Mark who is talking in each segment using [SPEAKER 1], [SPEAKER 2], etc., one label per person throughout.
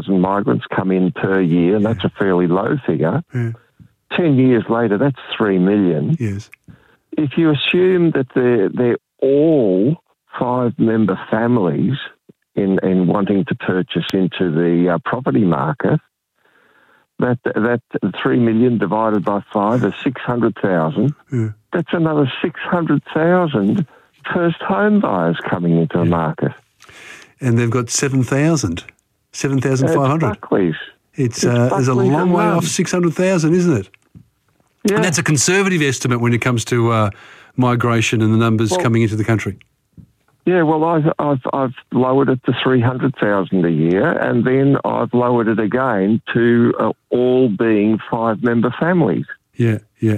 [SPEAKER 1] migrants come in per year, and that's a fairly low figure.
[SPEAKER 2] Yeah.
[SPEAKER 1] 10 years later, that's 3 million.
[SPEAKER 2] Yes.
[SPEAKER 1] If you assume that they're all five-member families in wanting to purchase into the property market, that 3 million divided by 5 is 600,000.
[SPEAKER 2] Yeah.
[SPEAKER 1] That's another 600,000 first home buyers coming into the market.
[SPEAKER 2] And they've got 7,500.
[SPEAKER 1] Buckley's.
[SPEAKER 2] It's there's a long way off 600,000, isn't it?
[SPEAKER 1] Yeah.
[SPEAKER 2] And that's a conservative estimate when it comes to migration and the numbers coming into the country.
[SPEAKER 1] Yeah, well, I've lowered it to 300,000 a year, and then I've lowered it again to all being five-member families.
[SPEAKER 2] Yeah.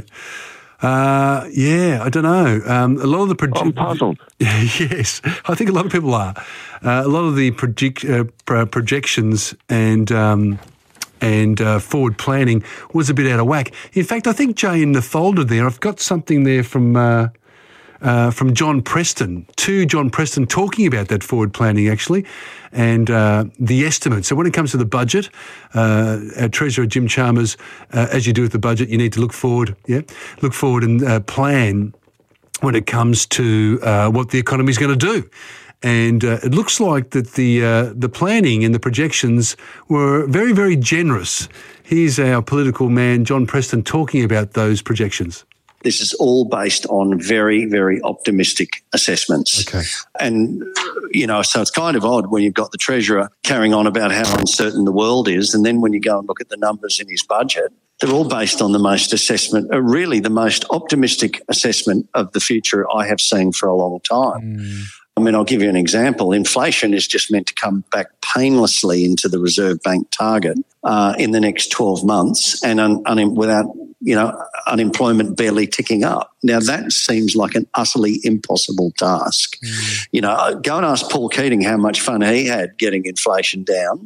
[SPEAKER 2] I don't know. A lot of the
[SPEAKER 1] I'm puzzled.
[SPEAKER 2] Yes, I think a lot of people are. A lot of the projections and forward planning was a bit out of whack. In fact, I think, Jay, in the folder there, I've got something there from John Preston, to John Preston, talking about that forward planning, actually, and the estimate. So when it comes to the budget, our Treasurer, Jim Chalmers, as you do with the budget, you need to look forward and plan when it comes to what the economy is going to do. And it looks like that the planning and the projections were very, very generous. Here's our political man, John Preston, talking about those projections.
[SPEAKER 3] This is all based on very, very optimistic assessments.
[SPEAKER 2] Okay.
[SPEAKER 3] And, so it's kind of odd when you've got the Treasurer carrying on about how uncertain the world is, and then when you go and look at the numbers in his budget, they're all based on the most optimistic assessment of the future I have seen for a long time. I mean, I'll give you an example. Inflation is just meant to come back painlessly into the Reserve Bank target in the next 12 months, and without unemployment barely ticking up. Now, that seems like an utterly impossible task. Go and ask Paul Keating how much fun he had getting inflation down,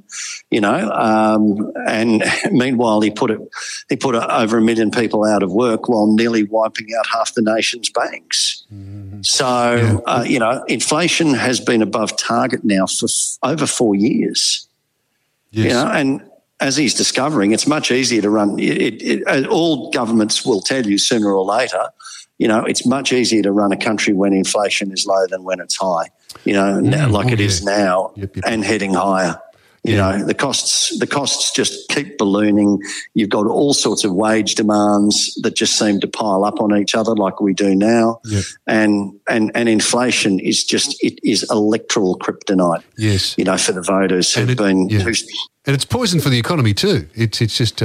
[SPEAKER 3] and meanwhile he put over 1 million people out of work while nearly wiping out half the nation's banks. So, inflation has been above target now for over 4 years.
[SPEAKER 2] Yes.
[SPEAKER 3] And as he's discovering, it's much easier to run. All governments will tell you sooner or later, it's much easier to run a country when inflation is low than when it's high, it is now and heading higher. The costs just keep ballooning. You've got all sorts of wage demands that just seem to pile up on each other like we do now.
[SPEAKER 2] Yep.
[SPEAKER 3] And inflation is it is electoral kryptonite.
[SPEAKER 2] Yes.
[SPEAKER 3] For the voters who've been.
[SPEAKER 2] Yeah. And it's poison for the economy too. It's just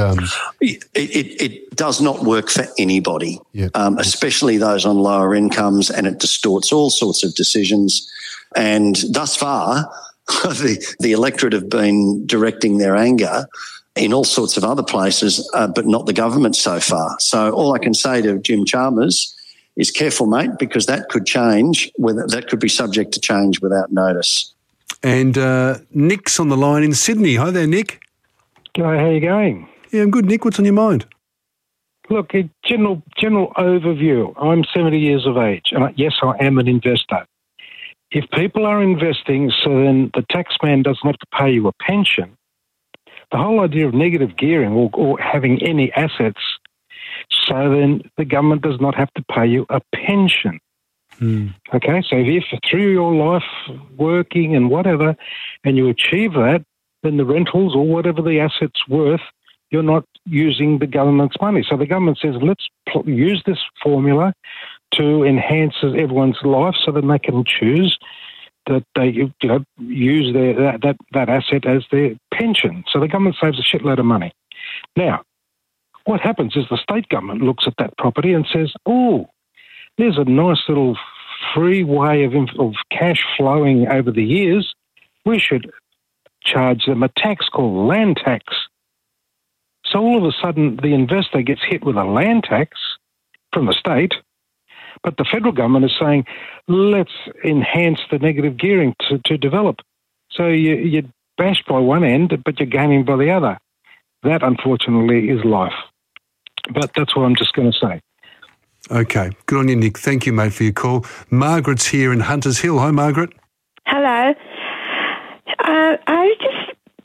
[SPEAKER 3] it does not work for anybody, especially those on lower incomes, and it distorts all sorts of decisions. And thus far, the electorate have been directing their anger in all sorts of other places, but not the government so far. So all I can say to Jim Chalmers is careful, mate, because that could change. That could be subject to change without notice.
[SPEAKER 2] And Nick's on the line in Sydney. Hi there, Nick.
[SPEAKER 4] G'day, how are you going?
[SPEAKER 2] Yeah, I'm good, Nick. What's on your mind?
[SPEAKER 4] Look, a general overview. I'm 70 years of age, and yes, I am an investor. If people are investing so then the taxman doesn't have to pay you a pension, the whole idea of negative gearing or having any assets, so then the government does not have to pay you a pension. Okay, so if through your life working and whatever, and you achieve that, then the rentals or whatever the asset's worth, you're not using the government's money. So the government says, let's use this formula to enhance everyone's life so that they can choose that they use that asset as their pension. So the government saves a shitload of money. Now, what happens is the state government looks at that property and says, oh, there's a nice little free way of cash flowing over the years. We should charge them a tax called land tax. So all of a sudden the investor gets hit with a land tax from the state, but the federal government is saying, let's enhance the negative gearing to develop. So you're bashed by one end, but you're gaining by the other. That, unfortunately, is life. But that's what I'm just going to say.
[SPEAKER 2] Okay. Good on you, Nick. Thank you, mate, for your call. Margaret's here in Hunters Hill. Hi, Margaret.
[SPEAKER 5] Hello. I was just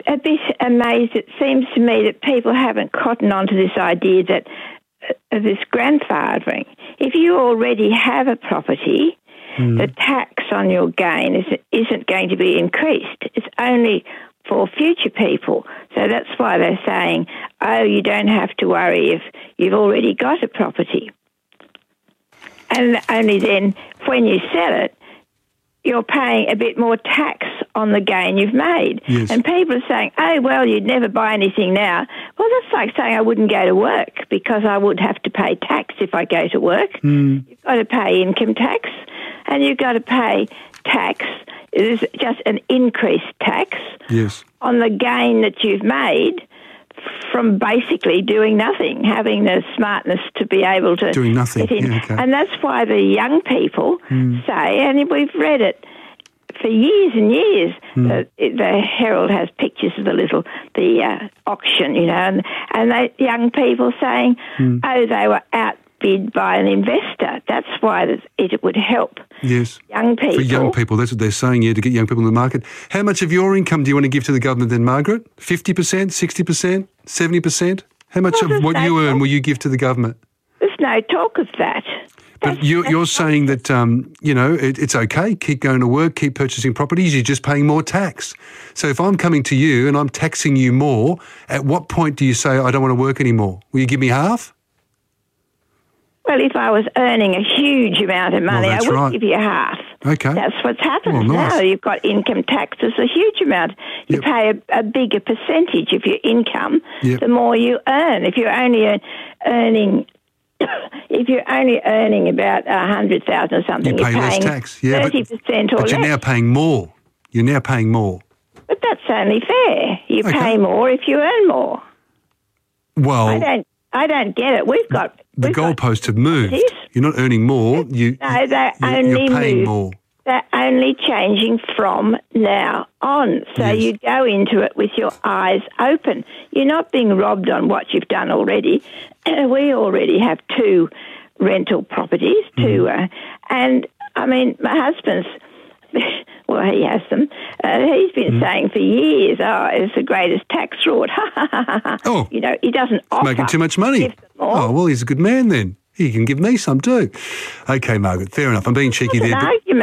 [SPEAKER 5] a bit amazed. It seems to me that people haven't cottoned onto this idea that this grandfathering. If you already have a property, the tax on your gain isn't going to be increased. It's only for future people. So that's why they're saying, oh, you don't have to worry if you've already got a property. And only then, when you sell it, you're paying a bit more tax on the gain you've made.
[SPEAKER 2] Yes.
[SPEAKER 5] And people are saying, oh, well, you'd never buy anything now. Well, that's like saying I wouldn't go to work because I would have to pay tax if I go to work. You've got to pay income tax, and you've got to pay tax. It is just an increased tax on the gain that you've made from basically doing nothing, having the smartness to be able to
[SPEAKER 2] doing nothing.
[SPEAKER 5] get in.
[SPEAKER 2] Yeah, okay.
[SPEAKER 5] And that's why the young people say, and we've read it for years and years, the Herald has pictures of the auction, you know, and the young people saying, oh, they were outbid by an investor. That's why it would help young people.
[SPEAKER 2] For young people, that's what they're saying, to get young people in the market. How much of your income do you want to give to the government then, Margaret? 50%, 60%, 70%? How much of what you earn will you give to the government?
[SPEAKER 5] There's no talk of that.
[SPEAKER 2] But you're saying that, it's okay, keep going to work, keep purchasing properties, you're just paying more tax. So if I'm coming to you and I'm taxing you more, at what point do you say, I don't want to work anymore? Will you give me half?
[SPEAKER 5] Well, if I was earning a huge amount of money, I would give you half.
[SPEAKER 2] Okay.
[SPEAKER 5] That's what's happened
[SPEAKER 2] nice.
[SPEAKER 5] now. You've got income taxes, a huge amount. You pay a bigger percentage of your income the more you earn. If you're only earning about $100,000 or something,
[SPEAKER 2] you pay
[SPEAKER 5] you're
[SPEAKER 2] less
[SPEAKER 5] paying
[SPEAKER 2] tax.
[SPEAKER 5] 30% or less.
[SPEAKER 2] But you're now paying more. You're now paying more.
[SPEAKER 5] But that's only fair. You pay more if you earn more.
[SPEAKER 2] Well,
[SPEAKER 5] I don't get it.
[SPEAKER 2] The goalposts have moved. You're not earning more. You're paying more.
[SPEAKER 5] They're only changing from now on. So you go into it with your eyes open. You're not being robbed on what you've done already. We already have 2 rental properties, and I mean, my husband's, well, he has them. He's been saying for years, it's the greatest tax fraud.
[SPEAKER 2] Oh.
[SPEAKER 5] You know, he doesn't offer.
[SPEAKER 2] Making too much money. Oh, well, he's a good man then. He can give me some too. Okay, Margaret, fair enough. I'm being cheeky there.
[SPEAKER 5] That's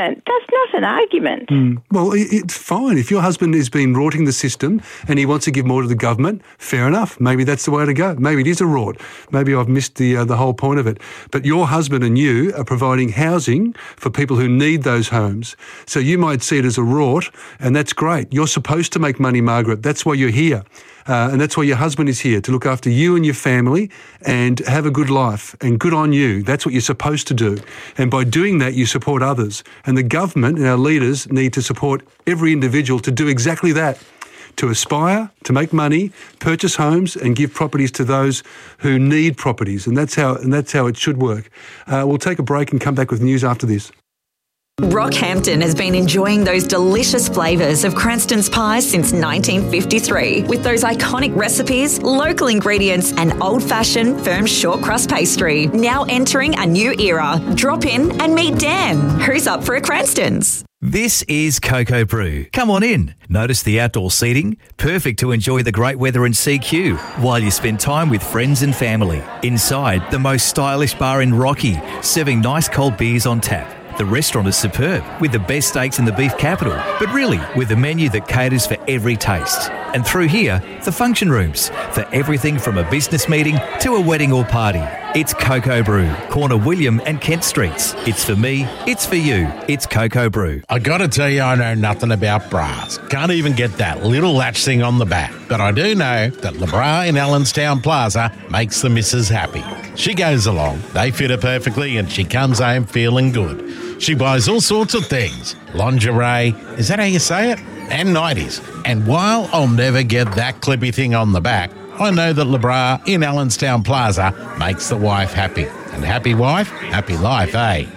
[SPEAKER 5] not an argument.
[SPEAKER 2] Well, it's fine. If your husband has been rorting the system and he wants to give more to the government, fair enough. Maybe that's the way to go. Maybe it is a rort. Maybe I've missed the whole point of it. But your husband and you are providing housing for people who need those homes. So you might see it as a rort, and that's great. You're supposed to make money, Margaret. That's why you're here. And that's why your husband is here, to look after you and your family and have a good life. And good on you. That's what you're supposed to do. And by doing that, you support others. And the government and our leaders need to support every individual to do exactly that, to aspire, to make money, purchase homes and give properties to those who need properties. And that's how it should work. We'll take a break and come back with news after this.
[SPEAKER 6] Rockhampton has been enjoying those delicious flavours of Cranston's pies since 1953. With those iconic recipes, local ingredients and old-fashioned firm short crust pastry. Now entering a new era. Drop in and meet Dan, who's up for a Cranston's.
[SPEAKER 7] This is Cocoa Brew. Come on in. Notice the outdoor seating, perfect to enjoy the great weather in CQ while you spend time with friends and family. Inside, the most stylish bar in Rocky, serving nice cold beers on tap. The restaurant is superb, with the best steaks in the beef capital, but really with a menu that caters for every taste. And through here, the function rooms, for everything from a business meeting to a wedding or party. It's Cocoa Brew, corner William and Kent Streets. It's for me, it's for you, it's Cocoa Brew.
[SPEAKER 8] I gotta tell you, I know nothing about bras. Can't even get that little latch thing on the back. But I do know that LeBra in Allenstown Plaza makes the missus happy. She goes along, they fit her perfectly, and she comes home feeling good. She buys all sorts of things. Lingerie, is that how you say it? And nighties. And while I'll never get that clippy thing on the back, I know that LeBra in Allenstown Plaza makes the wife happy. And happy wife, happy life, eh?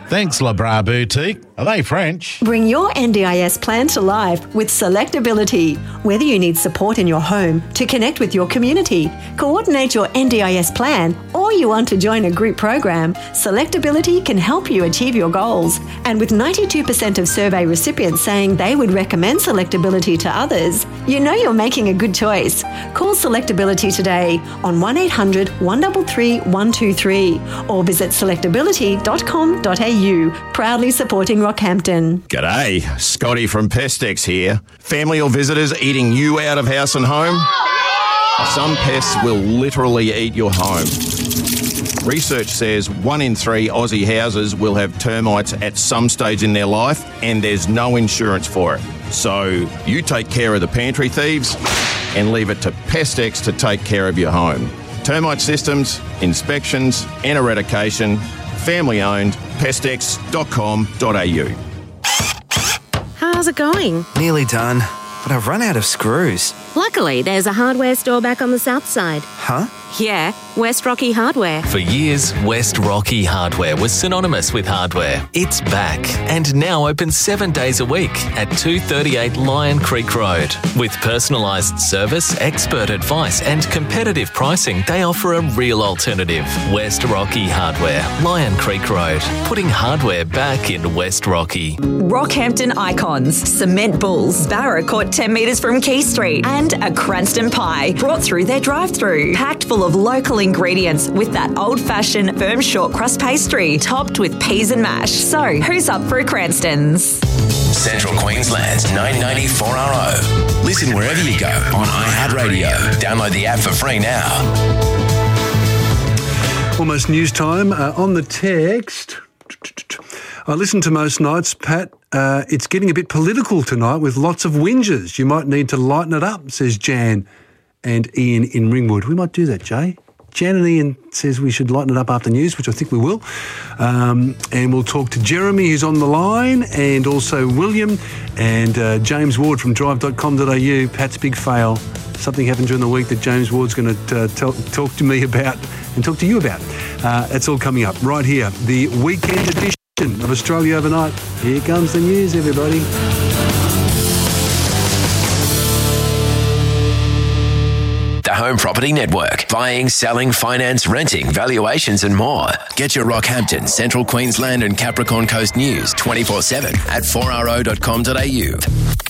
[SPEAKER 8] Thanks, LeBras Boutique. Are they French?
[SPEAKER 9] Bring your NDIS plan to life with Selectability. Whether you need support in your home, to connect with your community, coordinate your NDIS plan, or you want to join a group program, Selectability can help you achieve your goals. And with 92% of survey recipients saying they would recommend Selectability to others, you know you're making a good choice. Call Selectability today on 1800 133 123 or visit selectability.com.au. Proudly supporting Rockhampton.
[SPEAKER 10] G'day, Scotty from Pestex here. Family or visitors eating you out of house and home? Some pests will literally eat your home. Research says 1 in 3 Aussie houses will have termites at some stage in their life, and there's no insurance for it. So you take care of the pantry thieves and leave it to Pestex to take care of your home. Termite systems, inspections and eradication. Family owned. Pestex.com.au.
[SPEAKER 11] How's it going?
[SPEAKER 12] Nearly done, but I've run out of screws.
[SPEAKER 11] Luckily, there's a hardware store back on the south side.
[SPEAKER 12] Huh?
[SPEAKER 11] Yeah, West Rocky Hardware.
[SPEAKER 13] For years, West Rocky Hardware was synonymous with hardware. It's back and now open 7 days a week at 238 Lion Creek Road. With personalised service, expert advice and competitive pricing, they offer a real alternative. West Rocky Hardware, Lion Creek Road, putting hardware back in West Rocky.
[SPEAKER 6] Rockhampton icons, Cement Bulls, Barra Court 10 metres from Key Street, and a Cranston pie brought through their drive-through, packed full of local ingredients with that old-fashioned firm short crust pastry topped with peas and mash. So, who's up for a Cranston's?
[SPEAKER 14] Central Queensland's 994RO. Listen wherever you go on iHeartRadio. Download the app for free now.
[SPEAKER 2] Almost news time. On the text, I listen to most nights, Pat. It's getting a bit political tonight with lots of whinges. You might need to lighten it up, says Jan and Ian in Ringwood. We might do that, Jay. Jan and Ian says we should lighten it up after news, which I think we will. And we'll talk to Jeremy, who's on the line, and also William and James Ward from drive.com.au. Pat's big fail. Something happened during the week that James Ward's going to talk to me about and talk to you about. That's all coming up right here. The weekend edition of Australia Overnight. Here comes the news, everybody.
[SPEAKER 14] The Home Property Network. Buying, selling, finance, renting, valuations and more. Get your Rockhampton, Central Queensland and Capricorn Coast news 24/7 at 4ro.com.au.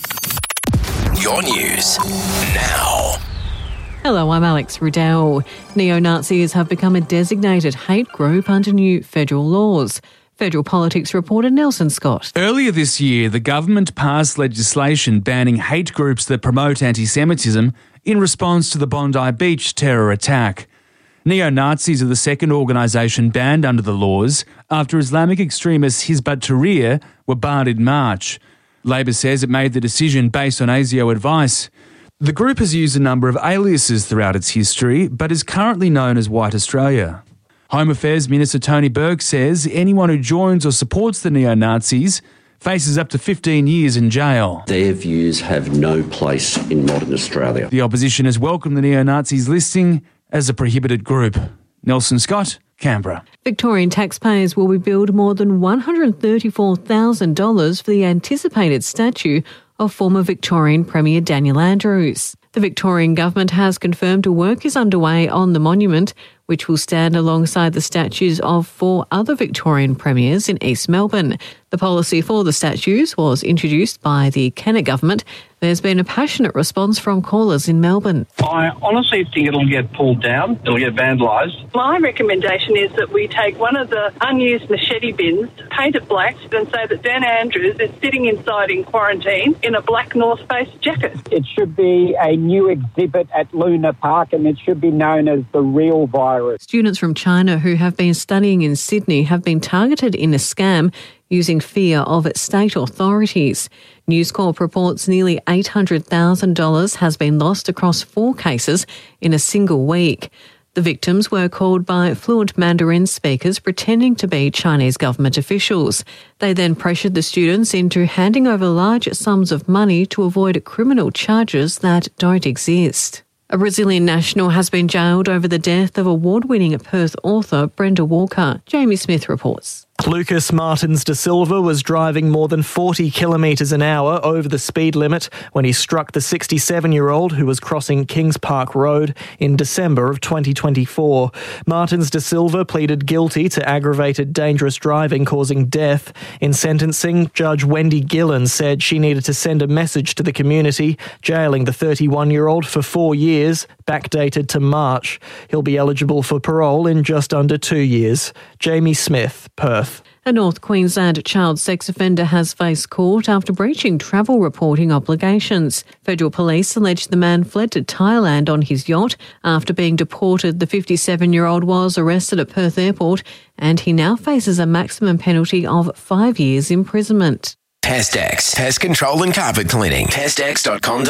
[SPEAKER 14] Your news now.
[SPEAKER 15] Hello, I'm Alex Riddell. Neo-Nazis have become a designated hate group under new federal laws. Federal Politics reporter Nelson Scott.
[SPEAKER 16] Earlier this year, the government passed legislation banning hate groups that promote anti-Semitism in response to the Bondi Beach terror attack. Neo-Nazis are the second organisation banned under the laws after Islamic extremists Hizb ut-Tahrir were barred in March. Labor says it made the decision based on ASIO advice. The group has used a number of aliases throughout its history, but is currently known as White Australia. Home Affairs Minister Tony Burke says anyone who joins or supports the neo-Nazis faces up to 15 years in jail.
[SPEAKER 17] Their views have no place in modern Australia.
[SPEAKER 16] The opposition has welcomed the neo-Nazis listing as a prohibited group. Nelson Scott, Canberra.
[SPEAKER 15] Victorian taxpayers will be billed more than $134,000 for the anticipated statue of former Victorian Premier Daniel Andrews. The Victorian government has confirmed work is underway on the monument, which will stand alongside the statues of 4 other Victorian premiers in East Melbourne. The policy for the statues was introduced by the Kennett government. There's been a passionate response from callers in Melbourne.
[SPEAKER 18] I honestly think it'll get pulled down. It'll get vandalised.
[SPEAKER 19] My recommendation is that we take one of the unused machete bins, paint it black, and say that Dan Andrews is sitting inside in quarantine in a black North Face jacket.
[SPEAKER 20] It should be a new exhibit at Luna Park, and it should be known as the real virus.
[SPEAKER 15] Students from China who have been studying in Sydney have been targeted in a scam using fear of state authorities. News Corp reports nearly $800,000 has been lost across 4 cases in a single week. The victims were called by fluent Mandarin speakers pretending to be Chinese government officials. They then pressured the students into handing over large sums of money to avoid criminal charges that don't exist. A Brazilian national has been jailed over the death of award-winning Perth author Brenda Walker. Jamie Smith reports.
[SPEAKER 21] Lucas Martins da Silva was driving more than 40 kilometres an hour over the speed limit when he struck the 67-year-old who was crossing Kings Park Road in December of 2024. Martins da Silva pleaded guilty to aggravated dangerous driving causing death. In sentencing, Judge Wendy Gillen said she needed to send a message to the community, jailing the 31-year-old for 4 years, backdated to March. He'll be eligible for parole in just under 2 years. Jamie Smith, Perth.
[SPEAKER 15] A North Queensland child sex offender has faced court after breaching travel reporting obligations. Federal police allege the man fled to Thailand on his yacht. After being deported, the 57-year-old was arrested at Perth Airport and he now faces a maximum penalty of 5 years imprisonment.
[SPEAKER 14] Pestex, pest control and carpet cleaning. Pestex.com.au.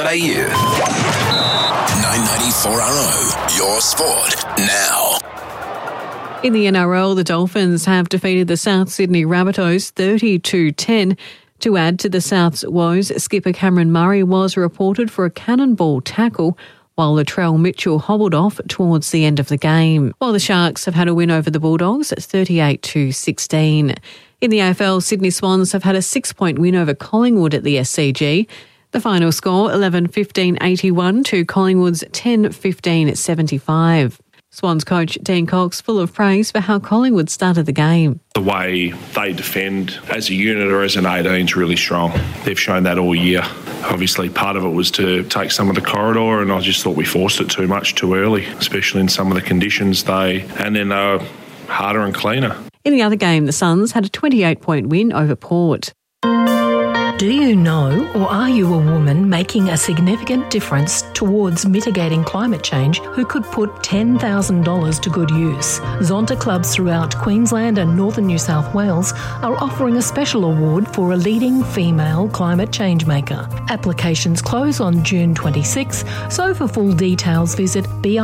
[SPEAKER 14] 994RO, your sport now.
[SPEAKER 15] In the NRL, the Dolphins have defeated the South Sydney Rabbitohs 30-10. To add to the South's woes, skipper Cameron Murray was reported for a cannonball tackle, while Latrell Mitchell hobbled off towards the end of the game. While the Sharks have had a win over the Bulldogs at 38-16. In the AFL, Sydney Swans have had a 6-point win over Collingwood at the SCG. The final score, 11-15-81 to Collingwood's 10-15-75. Swans coach Dean Cox full of praise for how Collingwood started the game.
[SPEAKER 22] The way they defend as a unit or as an 18 is really strong. They've shown that all year. Obviously, part of it was to take some of the corridor, and I just thought we forced it too much too early, especially in some of the conditions and then they were harder and cleaner.
[SPEAKER 15] In the other game, the Suns had a 28-point win over Port.
[SPEAKER 23] Do you know, or are you a woman making a significant difference towards mitigating climate change who could put $10,000 to good use? Zonta clubs throughout Queensland and northern New South Wales are offering a special award for a leading female climate change maker. Applications close on June 26, so for full details visit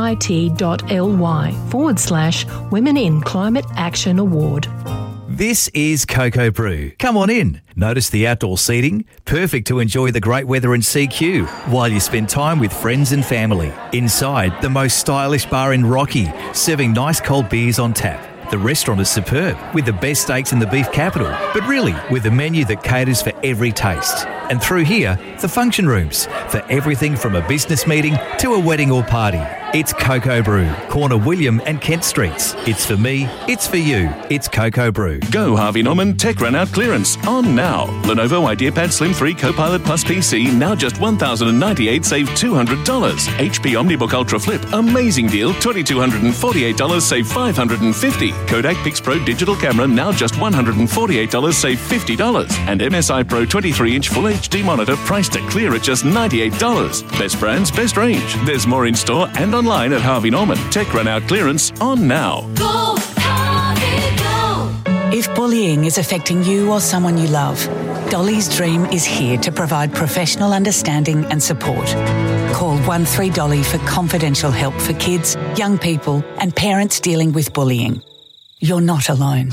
[SPEAKER 23] bit.ly/Women in Climate Action Award.
[SPEAKER 7] This is Cocoa Brew. Come on in. Notice the outdoor seating, perfect to enjoy the great weather in CQ while you spend time with friends and family. Inside, the most stylish bar in Rocky, serving nice cold beers on tap. The restaurant is superb, with the best steaks in the beef capital, but really with a menu that caters for every taste. And through here, the function rooms, for everything from a business meeting to a wedding or party. It's Cocoa Brew, corner William and Kent Streets. It's for me, it's for you, it's Cocoa Brew.
[SPEAKER 24] Go Harvey Norman Tech Run Out Clearance on now. Lenovo IdeaPad Slim 3 Copilot Plus PC, now just $1,098, save $200. HP OmniBook Ultra Flip, amazing deal, $2,248, save $550. Kodak PixPro Digital Camera, now just $148, save $50. And MSI Pro 23-inch Full HD monitor, priced at clear at just $98. Best brands, best range. There's more in store and online at Harvey Norman. Tech Run Out Clearance on now.
[SPEAKER 25] Go, Harvey, go!
[SPEAKER 26] If bullying is affecting you or someone you love, Dolly's Dream is here to provide professional understanding and support. Call 13Dolly for confidential help for kids, young people and parents dealing with bullying. You're not alone.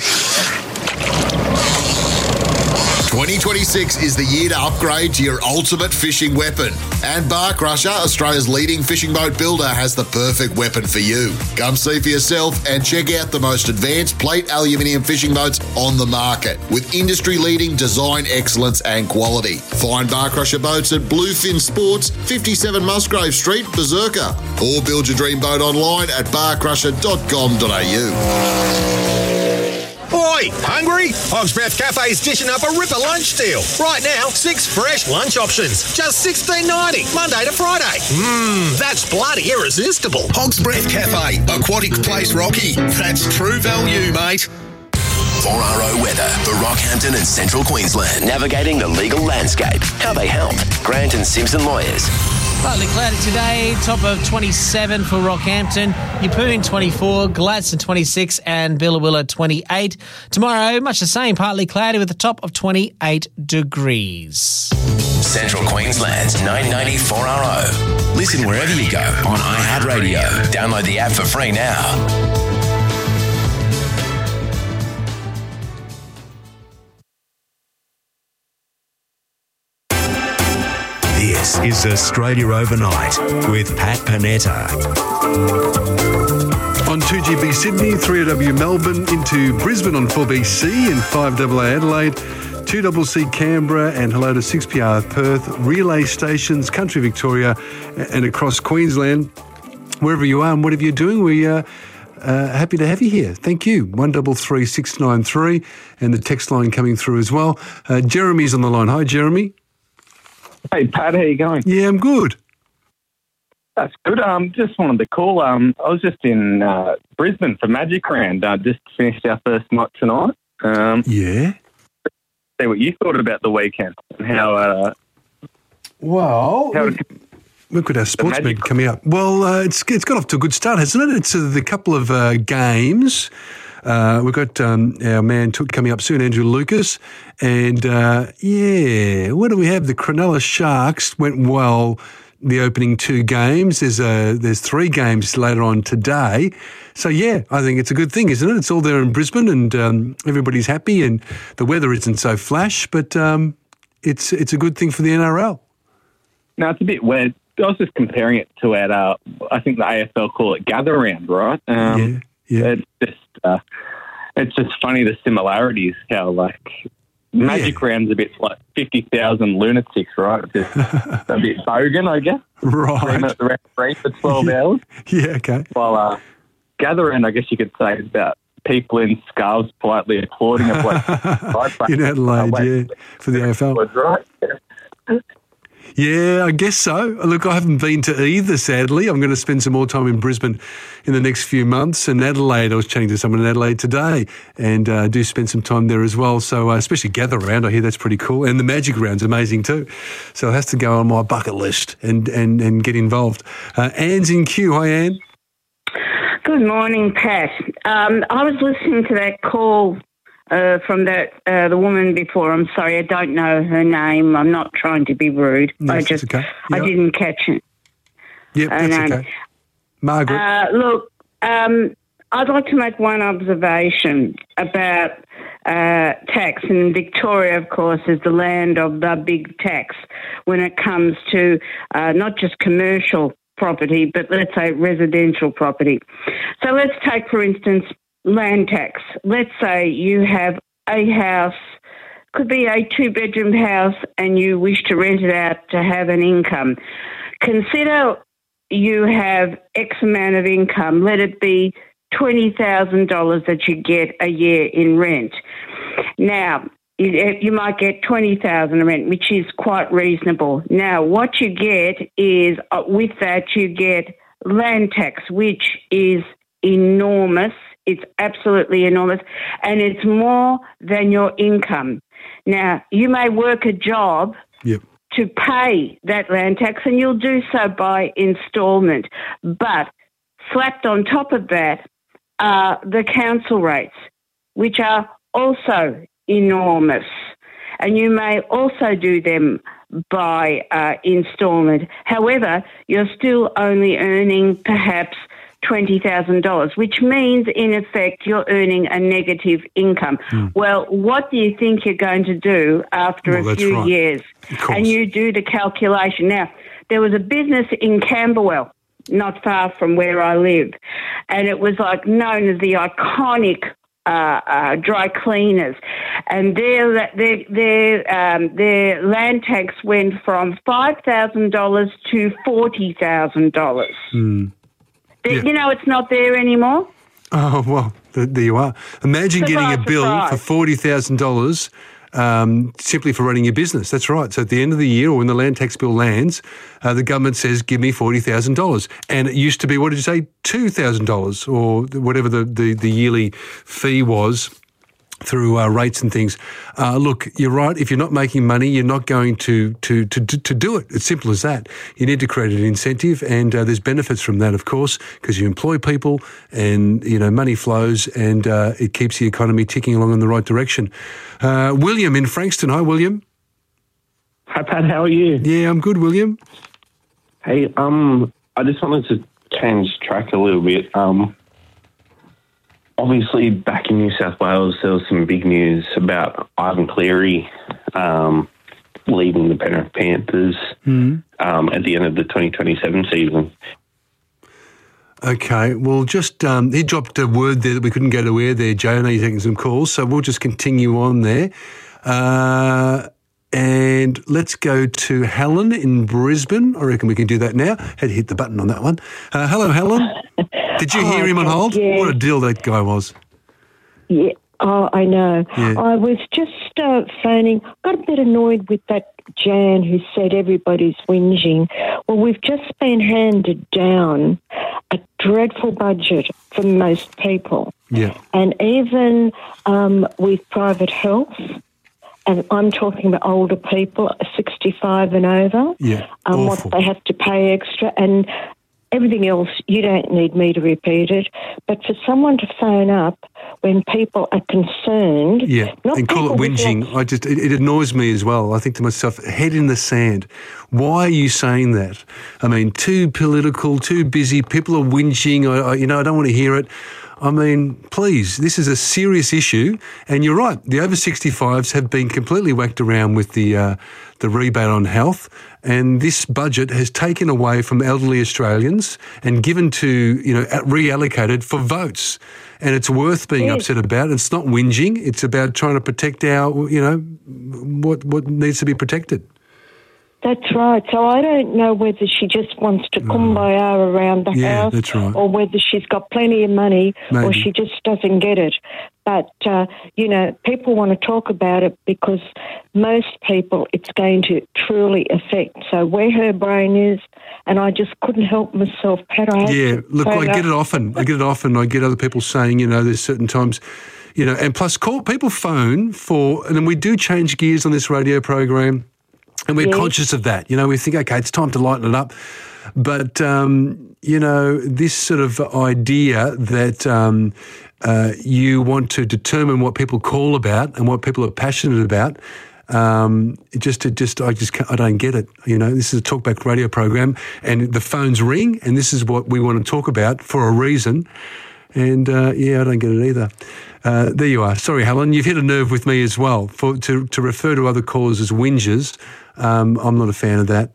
[SPEAKER 27] 2026 is the year to upgrade to your ultimate fishing weapon. And Bar Crusher, Australia's leading fishing boat builder, has the perfect weapon for you. Come see for yourself and check out the most advanced plate aluminium fishing boats on the market with industry-leading design excellence and quality. Find Bar Crusher boats at Bluefin Sports, 57 Musgrave Street, Berserker. Or build your dream boat online at barcrusher.com.au.
[SPEAKER 28] Oi, hungry? Hog's Breath Cafe's dishing up a ripper lunch deal. Right now, 6 fresh lunch options, just $16.90, Monday to Friday. That's bloody irresistible.
[SPEAKER 27] Hog's Breath Cafe, Aquatic Place Rocky. That's true value, mate.
[SPEAKER 14] 4RO weather for Rockhampton and Central Queensland. Navigating the legal landscape. How they help. Grant and Simpson Lawyers.
[SPEAKER 29] Partly cloudy today, top of 27 for Rockhampton, Yeppoon 24, Gladstone 26 and Billawilla 28. Tomorrow, much the same, partly cloudy with a top of 28 degrees.
[SPEAKER 14] Central Queensland's 994RO. Listen wherever you go on iHeartRadio. Download the app for free now.
[SPEAKER 30] This is Australia Overnight with Pat Panetta.
[SPEAKER 2] On 2GB Sydney, 3AW Melbourne, into Brisbane on 4BC and 5AA Adelaide, 2CC Canberra and hello to 6PR Perth, relay stations, country Victoria and across Queensland. Wherever you are and whatever you're doing, we are happy to have you here. Thank you. 133693 and the text line coming through as well. Jeremy's on the line. Hi, Jeremy.
[SPEAKER 1] Hey, Pat, how you going?
[SPEAKER 2] Yeah, I'm good.
[SPEAKER 1] That's good. Just wanted to call. I was just in Brisbane for Magic Round. Just finished our first night tonight.
[SPEAKER 2] Yeah.
[SPEAKER 1] See what you thought about the weekend and how.
[SPEAKER 2] Look at our sportsmen coming up. Well, it's got off to a good start, hasn't it? It's the couple of games. We've got our man coming up soon, Andrew Lucas. And, what do we have? The Cronulla Sharks went well the opening two games. There's three games later on today. So, yeah, I think it's a good thing, isn't it? It's all there in Brisbane and everybody's happy and the weather isn't so flash, but it's a good thing for the NRL.
[SPEAKER 1] No, it's a bit weird. I was just comparing it to I think the AFL call it Gather Round, right?
[SPEAKER 2] Yeah.
[SPEAKER 1] It's just funny the similarities, how Magic Round's a bit like 50,000 lunatics, right? Just a bit bogan, I guess.
[SPEAKER 2] Right.
[SPEAKER 1] At the referee for 12 hours.
[SPEAKER 2] Yeah, okay.
[SPEAKER 1] While Gather Round, I guess you could say, is about people in scarves politely applauding a bloke.
[SPEAKER 2] In Adelaide, for the AFL.
[SPEAKER 1] Right.
[SPEAKER 2] Yeah, I guess so. Look, I haven't been to either, sadly. I'm going to spend some more time in Brisbane in the next few months. And Adelaide, I was chatting to someone in Adelaide today and do spend some time there as well. So especially Gather Round, I hear that's pretty cool. And the Magic Round's amazing too. So it has to go on my bucket list and get involved. Anne's in queue. Hi, Anne.
[SPEAKER 3] Good morning, Pat. I was listening to that call from the woman before. I'm sorry, I don't know her name. I'm not trying to be rude.
[SPEAKER 2] No, I
[SPEAKER 3] didn't catch it.
[SPEAKER 2] Yep, that's okay. Margaret.
[SPEAKER 3] Look, I'd like to make one observation about tax. And Victoria, of course, is the land of the big tax when it comes to not just commercial property, but let's say residential property. So let's take, for instance, land tax. Let's say you have a house, could be a 2-bedroom house, and you wish to rent it out to have an income. Consider you have X amount of income. Let it be $20,000 that you get a year in rent. Now, you might get $20,000 in rent, which is quite reasonable. Now, what you get is, with that, you get land tax, which is enormous. It's absolutely enormous, and it's more than your income. Now, you may work a job to pay that land tax, and you'll do so by instalment. But slapped on top of that are the council rates, which are also enormous. And you may also do them by instalment. However, you're still only earning perhaps $20,000, which means, in effect, you're earning a negative income. Well, what do you think you're going to do after a few years? And you do the calculation. Now, there was a business in Camberwell, not far from where I live, and it was known as the iconic dry cleaners, and their land tax went from $5,000 to $40,000. You know, it's not there anymore.
[SPEAKER 2] Oh, well, there you are. Imagine getting a bill for $40,000 simply for running your business. That's right. So at the end of the year, or when the land tax bill lands, the government says, give me $40,000. And it used to be, what did you say, $2,000 or whatever the yearly fee was through rates and things. Look, you're right. If you're not making money, you're not going to do it. It's simple as that. You need to create an incentive, and there's benefits from that, of course, because you employ people, and money flows, and it keeps the economy ticking along in the right direction. William in Frankston. Hi, William.
[SPEAKER 4] Hi, Pat. How are you?
[SPEAKER 2] Yeah, I'm good, William.
[SPEAKER 4] Hey, I just wanted to change track a little bit. Obviously, back in New South Wales, there was some big news about Ivan Cleary leaving the Penrith Panthers at the end of the 2027 season.
[SPEAKER 2] Okay, well, just he dropped a word there that we couldn't go to air there, Joe. I know you're taking some calls, so we'll just continue on there. And let's go to Helen in Brisbane. I reckon we can do that now. Had to hit the button on that one. Hello, Helen. Did you hear him on hold?
[SPEAKER 5] Yeah.
[SPEAKER 2] What a deal that guy was.
[SPEAKER 5] Yeah, I know.
[SPEAKER 2] Yeah.
[SPEAKER 5] I was just phoning. Got a bit annoyed with that Jan who said everybody's whinging. Well, we've just been handed down a dreadful budget for most people.
[SPEAKER 2] Yeah.
[SPEAKER 5] And even with private health, and I'm talking about older people, 65 and over, what they have to pay extra, and everything else, you don't need me to repeat it. But for someone to phone up when people are concerned...
[SPEAKER 2] Yeah, and call it whinging. It annoys me as well. I think to myself, head in the sand. Why are you saying that? I mean, too political, too busy, people are whinging, I don't want to hear it. I mean, please, this is a serious issue, and you're right. The over 65s have been completely whacked around with the rebate on health, and this budget has taken away from elderly Australians and given to reallocated for votes, and it's worth being upset about. It's not whinging; it's about trying to protect our what needs to be protected.
[SPEAKER 5] That's right. So I don't know whether she just wants to kumbaya around the house,
[SPEAKER 2] that's right.
[SPEAKER 5] or whether she's got plenty of money, or
[SPEAKER 2] Maybe.
[SPEAKER 5] she just doesn't get it. But, people want to talk about it because most people it's going to truly affect. So where her brain is, and I just couldn't help myself, Pat.
[SPEAKER 2] Look, I get it often. I get other people saying, there's certain times, and plus people phone for, and then we do change gears on this radio program. And we're conscious of that. We think, okay, it's time to lighten it up. But, this sort of idea that you want to determine what people call about and what people are passionate about, I don't get it. This is a talkback radio program and the phones ring and this is what we want to talk about for a reason. And, I don't get it either. There you are. Sorry, Helen, you've hit a nerve with me as well. To refer to other callers as whingers, I'm not a fan of that.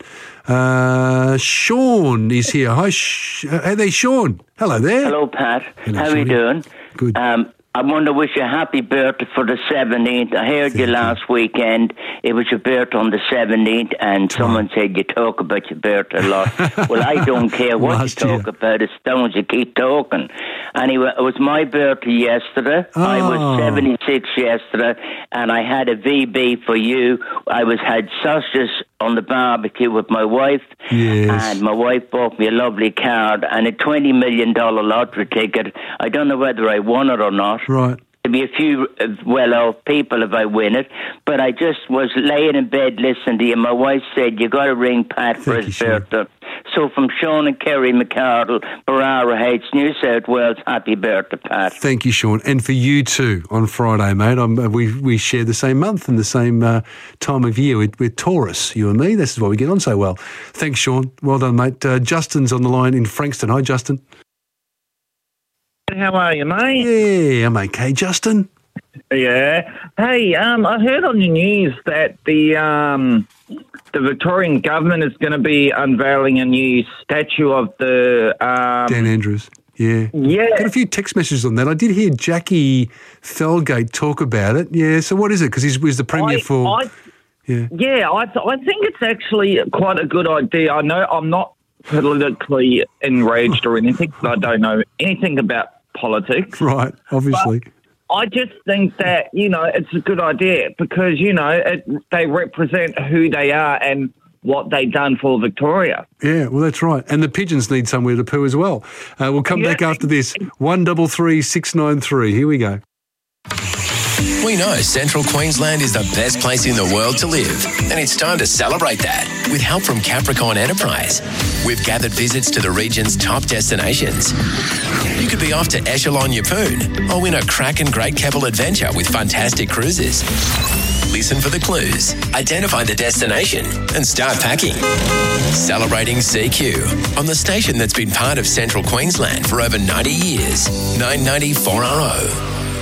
[SPEAKER 2] Sean is here. Hi, hey there, Sean. Hello there.
[SPEAKER 6] Hello, Pat.
[SPEAKER 2] Hello,
[SPEAKER 6] How are you doing?
[SPEAKER 2] Good.
[SPEAKER 6] I want to wish you a happy birthday for the 17th. I heard you last weekend. It was your birthday on the 17th, and someone said you talk about your birthday a lot. Well, I don't care what you talk about. As long as you keep talking. Anyway, it was my birthday yesterday. I was 76 yesterday, and I had a VB for you. I had sausages on the barbecue with my wife, and my wife bought me a lovely card and a $20 million lottery ticket. I don't know whether I won it or not.
[SPEAKER 2] Right.
[SPEAKER 6] There'll be a few well-off people if I win it, but I just was laying in bed listening to you. My wife said, you got to ring Pat for his birthday. So from Sean and Kerry McCardle, Barara Heights, New South Wales, happy birthday, Pat.
[SPEAKER 2] Thank you, Sean. And for you too on Friday, mate. We share the same month and the same time of year with Taurus, you and me. This is why we get on so well. Thanks, Sean. Well done, mate. Justin's on the line in Frankston. Hi, Justin.
[SPEAKER 8] How are you, mate?
[SPEAKER 2] Yeah, I'm okay, Justin.
[SPEAKER 8] Yeah. Hey, I heard on the news that the Victorian government is going to be unveiling a new statue of the...
[SPEAKER 2] Dan Andrews. Yeah.
[SPEAKER 8] Yeah.
[SPEAKER 2] Got a few text messages on that. I did hear Jackie Felgate talk about it. Yeah, so what is it? Because he's the Premier for...
[SPEAKER 8] Yeah, I think it's actually quite a good idea. I know I'm not politically enraged or anything, because I don't know anything about politics.
[SPEAKER 2] Right, obviously.
[SPEAKER 8] But I just think that, it's a good idea because, they represent who they are and what they've done for Victoria.
[SPEAKER 2] Yeah, well, that's right. And the pigeons need somewhere to poo as well. We'll come back after this. 133 693. Here we go.
[SPEAKER 14] We know Central Queensland is the best place in the world to live, and it's time to celebrate that with help from Capricorn Enterprise. We've gathered visits to the region's top destinations. You could be off to Echelon Yeppoon or win a cracking Great Keppel adventure with fantastic cruises. Listen for the clues, identify the destination, and start packing. Celebrating CQ on the station that's been part of Central Queensland for over 90 years. 990 4RO.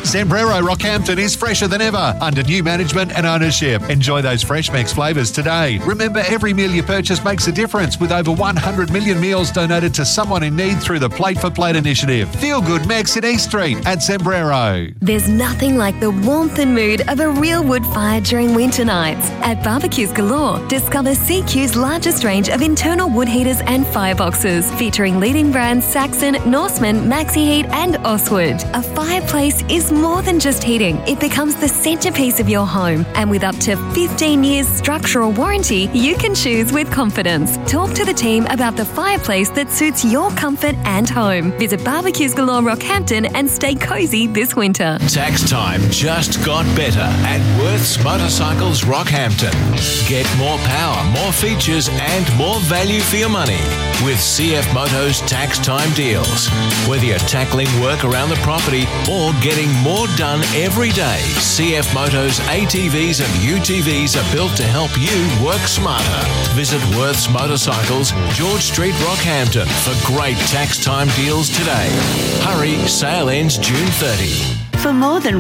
[SPEAKER 9] Zembrero Rockhampton is fresher than ever under new management and ownership. Enjoy those fresh mix flavours today. Remember, every meal you purchase makes a difference with over 100 million meals donated to someone in need through the Plate for Plate initiative. Feel good Mex in East Street at Zembrero.
[SPEAKER 10] There's nothing like the warmth and mood of a real wood fire during winter nights. At Barbecues Galore, discover CQ's largest range of internal wood heaters and fireboxes, featuring leading brands Saxon, Norseman, Maxi Heat and Oswood. A fireplace is more than just heating. It becomes the centrepiece of your home. And with up to 15 years structural warranty, you can choose with confidence. Talk to the team about the fireplace that suits your comfort and home. Visit Barbecues Galore Rockhampton and stay cosy this winter.
[SPEAKER 11] Tax time just got better at Worth's Motorcycles Rockhampton. Get more power, more features and more value for your money with CF Motos tax time deals. Whether you're tackling work around the property or getting more done every day, CF Motos ATVs and UTVs are built to help you work smarter. Visit Worth's Motorcycles, George Street, Rockhampton for great tax time deals today. Hurry, sale ends June 30.
[SPEAKER 12] For more than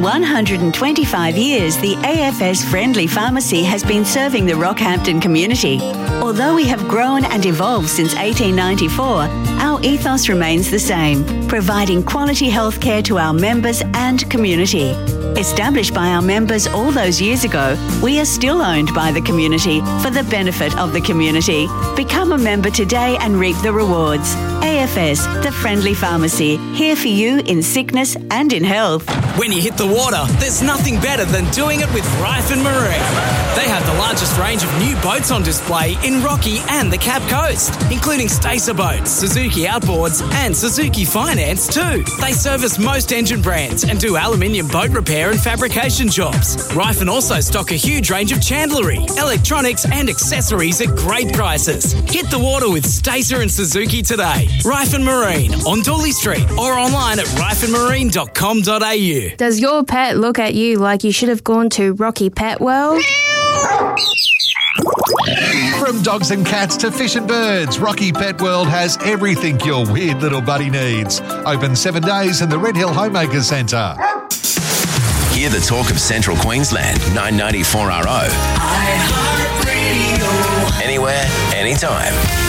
[SPEAKER 12] 125 years, the AFS Friendly Pharmacy has been serving the Rockhampton community. Although we have grown and evolved since 1894, our ethos remains the same, providing quality healthcare to our members and community. Established by our members all those years ago, we are still owned by the community for the benefit of the community. Become a member today and reap the rewards. AFS, the Friendly Pharmacy, here for you in sickness and in health.
[SPEAKER 13] When you hit the water, there's nothing better than doing it with Ryford Marine. They have the largest range of new boats on display in Rocky and the Cape Coast, including Stacer boats, Suzuki outboards and Suzuki Finance too. They service most engine brands and do aluminium boat repair and fabrication jobs. Ryford also stock a huge range of chandlery, electronics and accessories at great prices. Hit the water with Stacer and Suzuki today. Ryford Marine on Dooley Street or online at ryfordmarine.com.au.
[SPEAKER 16] Does your pet look at you like you should have gone to Rocky Pet World?
[SPEAKER 9] From dogs and cats to fish and birds, Rocky Pet World has everything your weird little buddy needs. Open 7 days in the Red Hill Homemakers Centre.
[SPEAKER 14] Hear the talk of Central Queensland, 990 4RO.
[SPEAKER 25] iHeartRadio.
[SPEAKER 14] Anywhere, anytime.